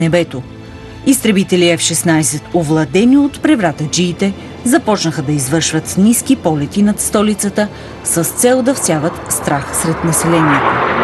небето. Изтребители F-16, овладени от превратаджиите, започнаха да извършват ниски полети над столицата с цел да всяват страх сред населението.